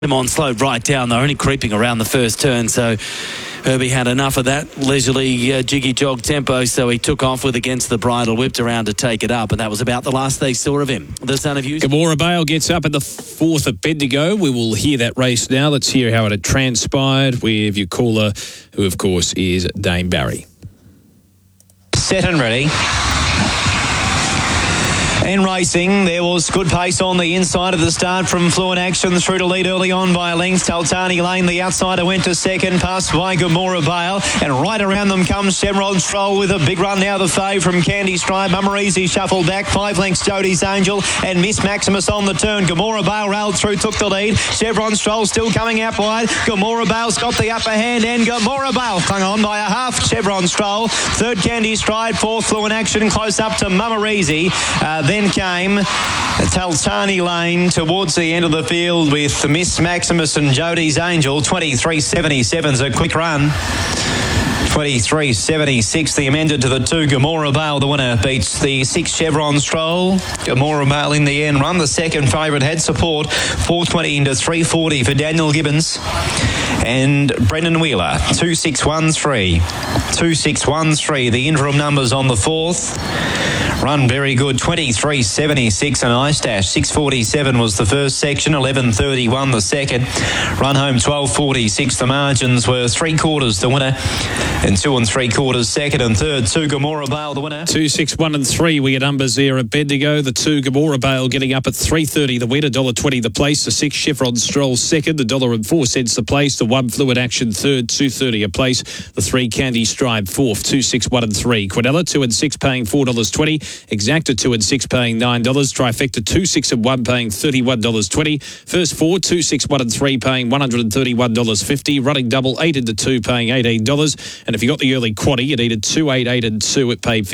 Them on slowed right down. They're only creeping around the first turn, so Herbie had enough of that leisurely jiggy jog tempo, so he took off with Against the Bridle, whipped around to take it up, and that was about the last they saw of him. The son of you. Gamora Bale gets up at the fourth at Bendigo. We will hear that race now. Let's hear how it had transpired with your caller, who of course is Dame Barry. Set and ready. In racing, there was good pace on the inside of the start from Fluent Action through to lead early on by a length. Taltani Lane, the outsider, went to second, passed by Gamora Bale, and right around them comes Chevron Stroll with a big run now. The fave from Candy Stripe. Mummereasy shuffled back, 5 lengths Jody's Angel, and Miss Maximus on the turn. Gamora Bale railed through, took the lead. Chevron Stroll still coming out wide. Gamora Bale's got the upper hand, and Gamora Bale clung on by a half. Chevron Stroll, third Candy Stride, fourth Fluent Action, close up to Mummereasy. Then came Taltani Lane towards the end of the field with Miss Maximus and Jody's Angel. 23.77's a quick run. 23.76, the amended to the 2 Gamora Bale. The winner beats the 6 Chevron Stroll. Gamora Bale in the end run. The second favourite had support. 4.20 into 3.40 for Daniel Gibbons. And Brendan Wheeler, 2.613. 2.613, the interim numbers on the fourth. Run very good, 23.76 and Ice Dash. 6.47 was the first section, 11.31 the second. Run home 12.46. The margins were 3/4 the winner, and 2 3/4 second and third. 2 Gamora Bale the winner. 2, 6, 1 and 3 we get numbers there at Bendigo. The 2 Gamora Bale getting up at $3.30 the win, $1.20 the place. The 6 Chevron Stroll second, $1.04 the place. The 1 Fluid Action third, $2.30 a place. The 3 Candy Stripe fourth, 2, 6, 1 and 3. Quinella 2 and 6 paying $4.20. Exacta 2 and 6 paying $9. Trifecta 2, 6 and 1 paying $31.20. First 4, 2, 6, 1 and 3 paying $131.50. Running double 8 into 2 paying $18. And if you got the early quaddie, you needed 2, 8, 8 and 2. It paid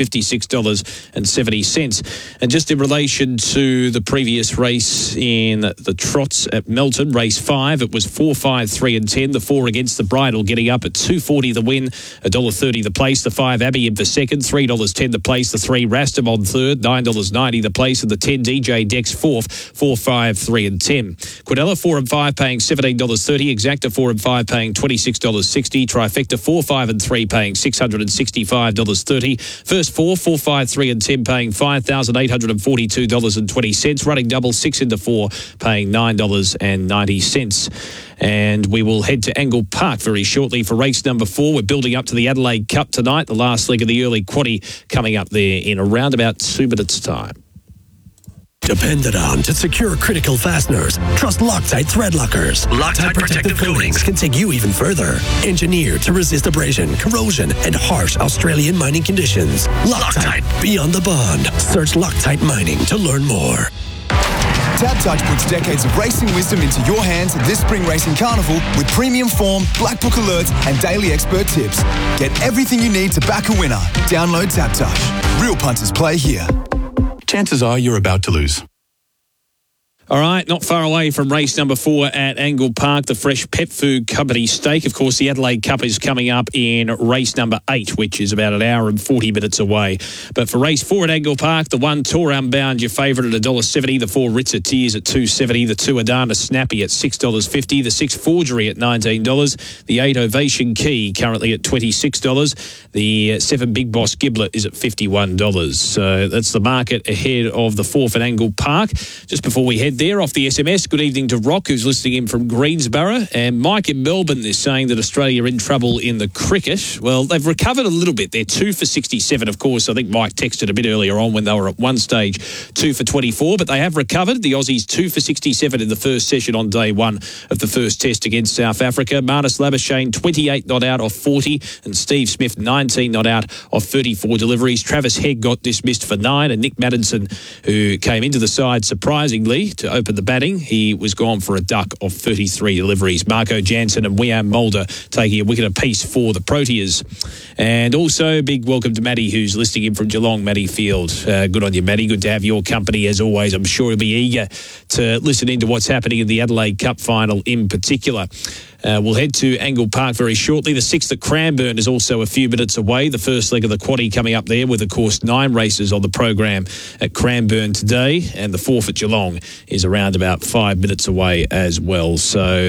$56.70. And just in relation to the previous race in the trots at Melton, race 5, it was 4, 5, 3 and 10. The 4 Against the Bridle getting up at $2.40 the win, $1.30 the place. The 5 Abbey for second, $3.10 the place. The 3 Rastamon third, $9.90 the place. And the 10 DJ Dex fourth, 4, 5, 3 and 10. Quinella 4 and 5 paying $17.30. Exacta 4 and 5 paying $26.60. Trifecta 4, 5 and 3 paying $665.30. First 4, 4, 5, 3 and 10 paying $5,842.20. Running double 6 into 4 paying $9.90. And we will head to Angle Park very shortly for race number 4. We're building up to the Adelaide Cup tonight, the last leg of the early quaddie coming up there in around about 2 minutes' time. Depended on to secure critical fasteners, trust Loctite thread lockers. Loctite protective coatings can take you even further. Engineered to resist abrasion, corrosion, and harsh Australian mining conditions. Loctite, beyond the bond. Search Loctite Mining to learn more. TABtouch puts decades of racing wisdom into your hands this Spring Racing Carnival with premium form, black book alerts, and daily expert tips. Get everything you need to back a winner. Download TABtouch. Real punters play here. Chances are you're about to lose. All right, not far away from race number 4 at Angle Park, the Fresh Pet Food Company Stake. Of course, the Adelaide Cup is coming up in race number 8, which is about an hour and 40 minutes away. But for race 4 at Angle Park, the 1 Tour Unbound, your favourite at $1.70. The 4 Ritzer Tears at $2.70. The 2 Adana Snappy at $6.50. The 6 Forgery at $19. The 8 Ovation Key currently at $26. The 7 Big Boss Giblet is at $51. So that's the market ahead of the 4th at Angle Park. Just before we head there, off the SMS, good evening to Rock, who's listening in from Greensborough. And Mike in Melbourne is saying that Australia are in trouble in the cricket. Well, they've recovered a little bit. They're 2 for 67. Of course, I think Mike texted a bit earlier on when they were at one stage 2 for 24, but they have recovered. The Aussies 2 for 67 in the first session on day 1 of the first test against South Africa. Marnus Labuschagne 28 not out of 40, and Steve Smith 19 not out of 34 deliveries. Travis Hegg got dismissed for 9, and Nick Maddinson, who came into the side surprisingly to open the batting, he was gone for a duck of 33 deliveries. Marco Jansen and Wiam Mulder taking a wicket apiece for the Proteas. And also, big welcome to Matty, who's listening in from Geelong, Matty Field. Good on you, Matty. Good to have your company, as always. I'm sure he'll be eager to listen into what's happening in the Adelaide Cup final in particular. We'll head to Angle Park very shortly. The 6th at Cranbourne is also a few minutes away. The first leg of the quaddie coming up there with, of course, 9 races on the program at Cranbourne today. And the 4th at Geelong is around about 5 minutes away as well. So